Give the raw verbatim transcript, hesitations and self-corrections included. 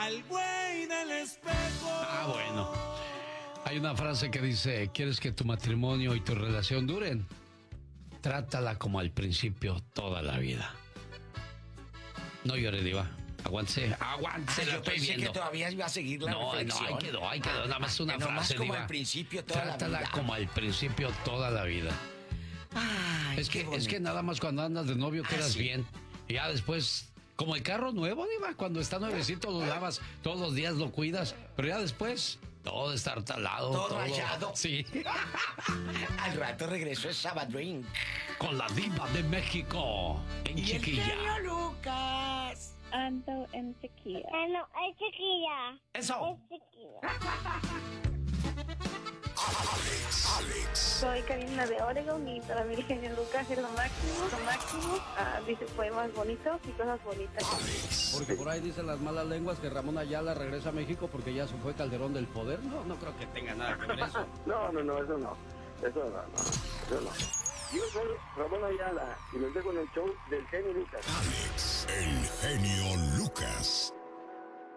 al güey del espejo. Ah, bueno. Hay una frase que dice, ¿quieres que tu matrimonio y tu relación duren? Trátala como al principio toda la vida. No llore, diva. Aguántese, aguántese, Ah, la yo estoy pensé viendo. que todavía iba a seguir la No, reflexión. no, ahí quedó, ahí quedó. Nada más una Que nomás frase, como diva. al principio toda Trátala la vida. como al principio toda la vida. Ay, Es qué que, es bonito. que nada más cuando andas de novio Ah, quedas sí. bien. Y ya después, como el carro nuevo, diva, cuando está nuevecito lo lavas, todos los días lo cuidas. Pero ya después, todo destartalado. Todo rayado. Sí. Al rato regreso es Sabadrink. Con la diva de México. En Y el Chiquilla. genio Lucas. Ando en Chiquilla. Ah, no, es chiquilla. Eso. Es chiquilla. Alex, Alex, Soy Karina de Oregon y para mí el genio Lucas es lo máximo, lo máximo. Ah, dice poemas bonitos y cosas bonitas. Alex, Porque por ahí dicen las malas lenguas que Ramón Ayala regresa a México porque ya se fue Calderón del Poder. No, no creo que tenga nada que ver eso. No, no, no, eso no. Eso no, no. Eso no. Yo soy Ramón Ayala y los dejo en el show del genio Lucas. Alex, el genio Lucas.